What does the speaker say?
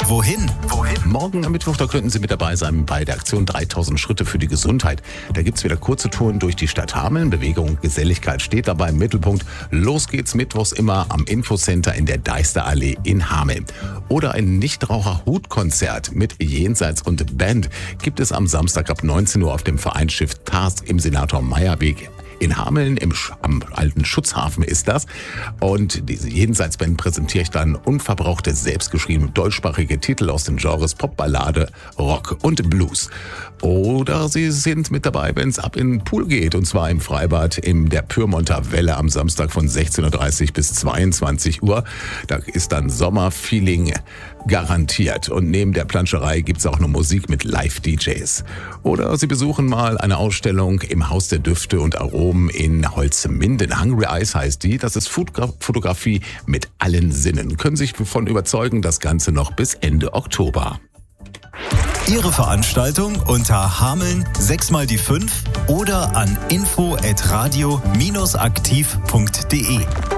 Wohin? Morgen am Mittwoch, da könnten Sie mit dabei sein bei der Aktion 3000 Schritte für die Gesundheit. Da gibt's wieder kurze Touren durch die Stadt Hameln. Bewegung und Geselligkeit steht dabei im Mittelpunkt. Los geht's mittwochs immer am Infocenter in der Deisterallee in Hameln. Oder ein Nichtraucher-Hutkonzert mit Jenseits und Band gibt es am Samstag ab 19 Uhr auf dem Vereinsschiff TARS im Senator-Meyer-Weg. In Hameln, am alten Schutzhafen ist das. Und diese Jenseitsband präsentiere ich dann unverbrauchte, selbstgeschriebene deutschsprachige Titel aus den Genres Pop, Ballade, Rock und Blues. Oder Sie sind mit dabei, wenn es ab in den Pool geht. Und zwar im Freibad in der Pyrmonter Welle am Samstag von 16.30 Uhr bis 22 Uhr. Da ist dann Sommerfeeling garantiert. Und neben der Planscherei gibt's auch noch Musik mit Live-DJs. Oder Sie besuchen mal eine Ausstellung im Haus der Düfte und Aromen in Holzminden. Hungry Eyes heißt die. Das ist Fotografie mit allen Sinnen. Können sich davon überzeugen, das Ganze noch bis Ende Oktober. Ihre Veranstaltung unter Hameln 6x5 oder an info@radio-aktiv.de.